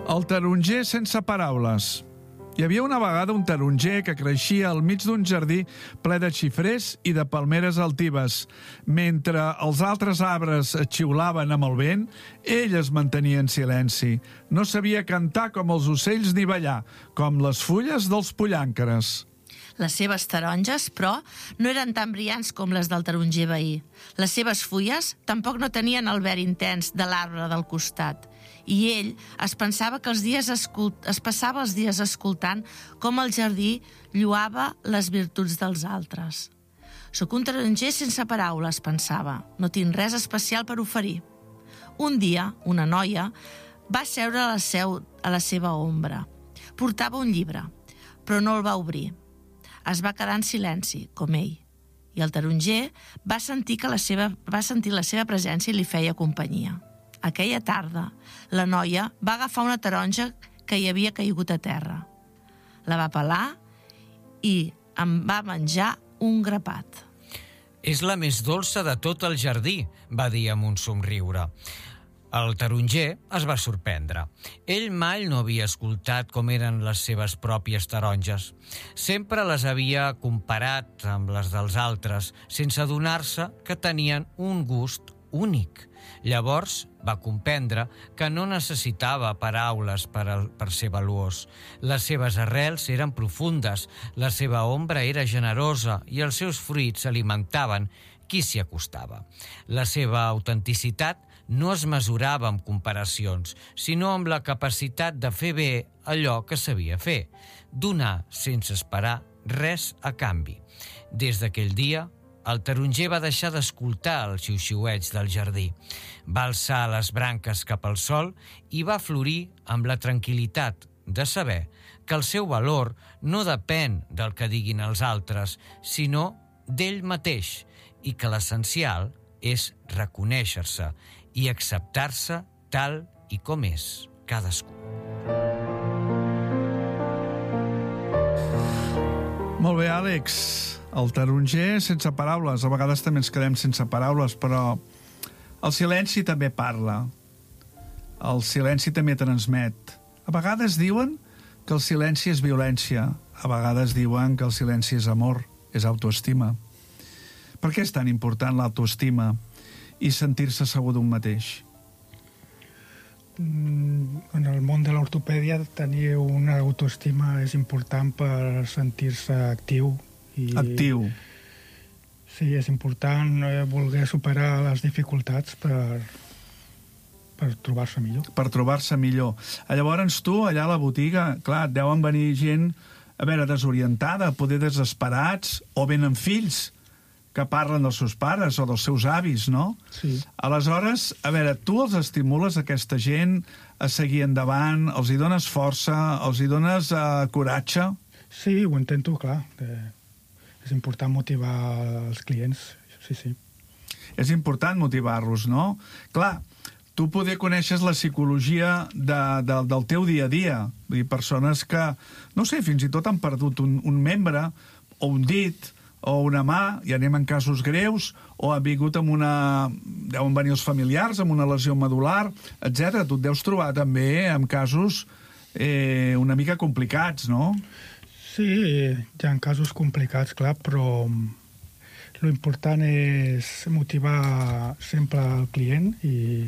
El taronger sense paraules. Hi havia una vegada un taronger que creixia al mig d'un jardí ple de xifrers i de palmeres altives. Mentre els altres arbres xiulaven amb el vent, ell es mantenia en silenci. No sabia cantar com els ocells ni ballar, com les fulles dels pollancres. Les seves taronges, però, no eren tan brillants com les del taronger veí. Les seves fulles tampoc no tenien el verd intens de l'arbre del costat. I ell es passava els dies escoltant com el jardí lloava les virtuts dels altres. «Soc un taronger sense paraules», pensava. «No tinc res especial per oferir». Un dia, una noia va seure a la seva ombra. Portava un llibre, però no el va obrir. Es va quedar en silenci, com ell. I el taronger va sentir la seva presència i li feia companyia. Aquella tarda, la noia va agafar una taronja que hi havia caigut a terra. La va pelar i en va menjar un grapat. «És la més dolça de tot el jardí», va dir amb un somriure. El taronger es va sorprendre. Ell mai no havia escoltat com eren les seves pròpies taronges. Sempre les havia comparat amb les dels altres, sense adonar-se que tenien un gust únic. Llavors va comprendre que no necessitava paraules per ser valuós. Les seves arrels eren profundes, la seva ombra era generosa i els seus fruits alimentaven qui s'hi acostava. La seva autenticitat no es mesurava amb comparacions, sinó amb la capacitat de fer bé allò que sabia fer, donar sense esperar res a canvi. Des d'aquell dia, el taronger va deixar d'escoltar el xiu-xiueig del jardí. Va alçar les branques cap al sol i va florir amb la tranquil·litat de saber que el seu valor no depèn del que diguin els altres, sinó d'ell mateix, i que l'essencial és reconèixer-se i acceptar-se tal i com és cadascú. Molt bé, Àlex. El taronger sense paraules. A vegades també ens quedem sense paraules, però el silenci també parla. El silenci també transmet. A vegades diuen que el silenci és violència. A vegades diuen que el silenci és amor, és autoestima. Per què és tan important l'autoestima i sentir-se segur d'un mateix? En el món de l'ortopèdia tenir una autoestima és important per sentir-se actiu. Actiu. Sí, és important voler superar les dificultats per trobar-se millor. Per trobar-se millor. Llavors tu, allà a la botiga, clar, et deuen venir gent, desorientada, poder desesperats, o venen fills que parlen dels seus pares o dels seus avis, no? Sí. Aleshores, tu els estimules aquesta gent a seguir endavant, els hi dones força, els hi dones coratge? Sí, ho intento, clar. És important motivar els clients, sí. És important motivar-los, no? Clar, tu poder coneixes la psicologia del teu dia a dia. Vull dir, persones que, no sé, fins i tot han perdut un membre o un dit o una mà, i anem en casos greus, o han vingut amb deuen venir els familiars amb una lesió medular, etc. Tu et deus trobar també amb casos una mica complicats, no? Sí, hi ha casos complicats, clar, però lo important és motivar sempre el client i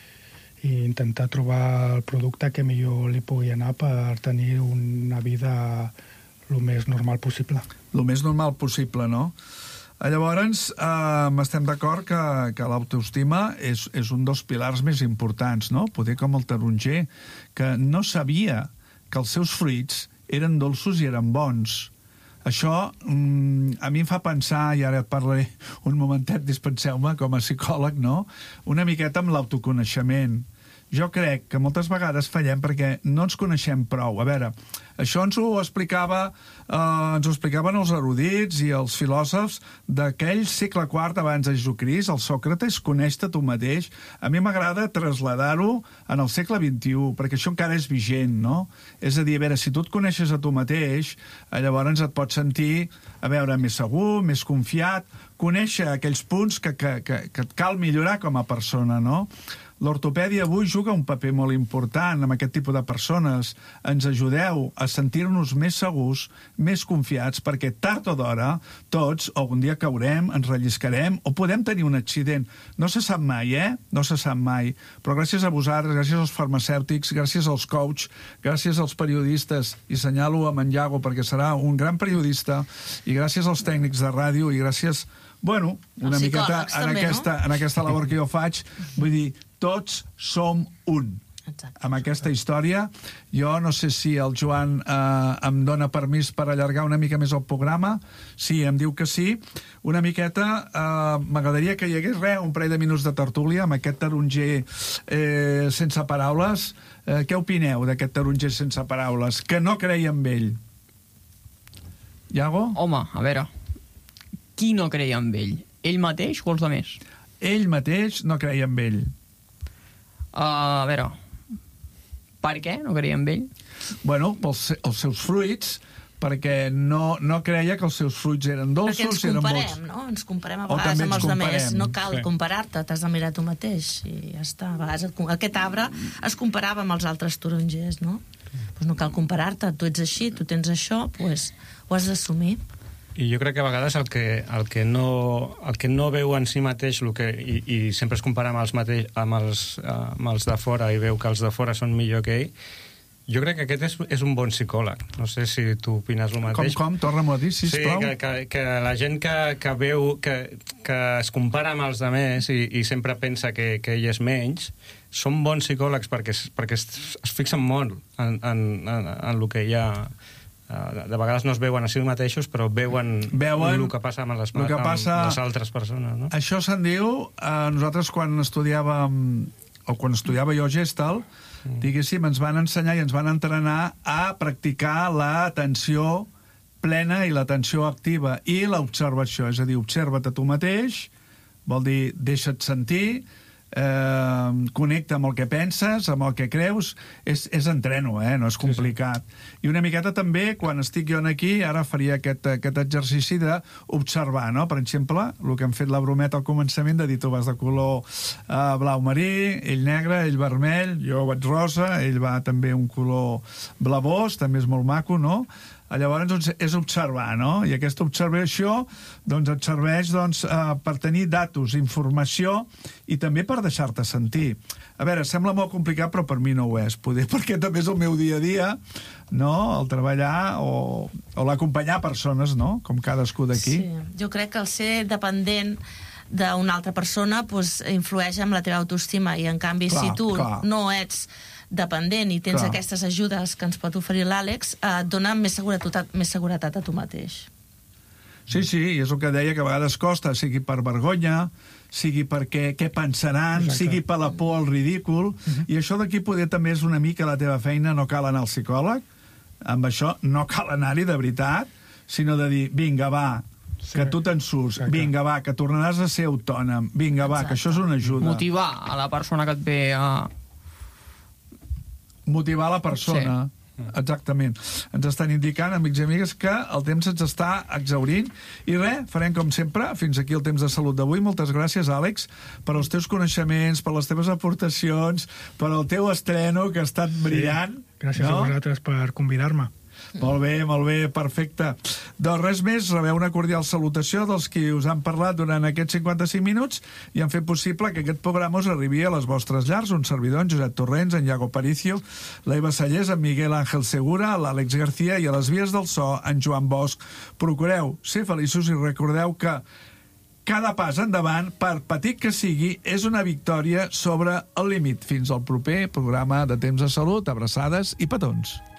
intentar trobar el producte que millor li pugui anar per tenir una vida el més normal possible. El més normal possible, no? Llavors, estem d'acord que l'autoestima és un dels pilars més importants, no? Poder com el taronger, que no sabia que els seus fruits eren dolços i eren bons. Això a mi em fa pensar, i ara et parlaré un momentet, dispenseu-me, com a psicòleg, no? Una miqueta amb l'autoconeixement. Jo crec que moltes vegades fallem perquè no ens coneixem prou. A veure, això ens ho explicaven els erudits i els filòsofs d'aquell segle IV abans de Jesucrist, el Sòcrates, coneix-te tu mateix. A mi m'agrada traslladar-ho en el segle XXI, perquè això encara és vigent, no? És a dir, si tu et coneixes a tu mateix, llavors et pots sentir, més segur, més confiat, conèixer aquells punts que et cal millorar com a persona, no? L'ortopèdia avui juga un paper molt important amb aquest tipus de persones. Ens ajudeu a sentir-nos més segurs, més confiats, perquè tard o d'hora tots algun dia caurem, ens relliscarem o podem tenir un accident. No se sap mai, No se sap mai. Però gràcies a vosaltres, gràcies als farmacèutics, gràcies als coaches, gràcies als periodistes, i senyalo a en Iago perquè serà un gran periodista, i gràcies als tècnics de ràdio, i gràcies, bueno, una miqueta en aquesta labor que jo faig, vull dir, tots som un. Exacte. Amb aquesta història. Jo no sé si el Joan em dona permís per allargar una mica més el programa. Sí, em diu que sí. Una miqueta, m'agradaria que hi hagués un parell de minuts de tertúlia amb aquest taronger sense paraules. Què opineu d'aquest taronger sense paraules? Que no creia en ell. Iago? Home, a veure, qui no creia en ell? Ell mateix o els altres? Ell mateix no creia en ell. A veure, per què no creia en ell? Bueno, pels seus fruits, perquè no creia que els seus fruits eren dolços, eren bons. Perquè ens comparem, no? Ens comparem a vegades amb els altres. No cal comparar-te, t'has de mirar tu mateix i ja està. A vegades aquest arbre es comparava amb els altres tarongers, no? Pues no cal comparar-te, tu ets així, tu tens això, pues ho has d'assumir. I jo crec que a vegades el que no veu en si mateix i sempre es compara amb els de fora i veu que els de fora són millor que ell, jo crec que aquest és un bon psicòleg. No sé si tu opines el mateix. Com? Torna-m'ho a dir, sisplau. Sí, que la gent que veu que es compara amb els altres i sempre pensa que ell és menys, són bons psicòlegs perquè es fixen molt en el que hi ha. De vegades no es veuen a si mateixos, però veuen el que passa amb les altres persones, no? Això se'n diu, nosaltres quan estudiàvem, o quan estudiava jo Gestalt, diguéssim, ens van ensenyar i ens van entrenar a practicar l'atenció plena i l'atenció activa i l'observació, és a dir, observa't a tu mateix, vol dir, deixa't sentir, connecta amb el que penses, amb el que creus, és entreno, no és complicat. I una miqueta també, quan estic jo aquí, ara faria aquest exercici d'observar, no? Per exemple, el que hem fet la brometa al començament de dir tu vas de color blau marí, ell negre, ell vermell, jo vaig rosa, ell va també un color blavós, també és molt maco, no? Llavors, doncs, és observar, no? I aquesta observació, doncs, et serveix, doncs, per tenir datos, informació i també per deixar-te sentir. A veure, sembla molt complicat, però per mi no ho és. Poder, perquè també és el meu dia a dia, no? El treballar o l'acompanyar persones, no? Com cadascú d'aquí. Sí, jo crec que el ser dependent d'una altra persona pues, influeix en la teva autoestima i, en canvi, si tu no ets dependent i tens aquestes ajudes que ens pot oferir l'Àlex, et dona més seguretat a tu mateix. Sí, i és el que deia, que a vegades costa, sigui per vergonya, sigui perquè què pensaran, sigui per la por al ridícul, i això d'aquí poder també és una mica la teva feina, no cal anar al psicòleg, amb això no cal anar-hi de veritat, sinó de dir, vinga, va, que tu te'n surts, vinga, va, que tornaràs a ser autònom, vinga, va, que això és una ajuda. Motivar a la persona que et ve a... Motivar la persona. Sí. Exactament. Ens estan indicant, amics i amigues, que el temps ens està exhaurint. I res, farem com sempre. Fins aquí el temps de salut d'avui. Moltes gràcies, Àlex, per els teus coneixements, per les teves aportacions, per el teu estreno, que ha estat brillant. Gràcies a vosaltres per convidar-me. Molt bé, perfecte. Doncs res més, rebeu una cordial salutació dels qui us han parlat durant aquests 55 minuts i han fet possible que aquest programa us arribi a les vostres llars. Un servidor, en Josep Torrents, en Iago Aparicio, l'Eva Sallés, en Miguel Ángel Segura, l'Àlex García i a les vies del so, en Joan Bosch. Procureu ser feliços i recordeu que cada pas endavant, per petit que sigui, és una victòria sobre el límit. Fins al proper programa de Temps de Salut. Abraçades i petons.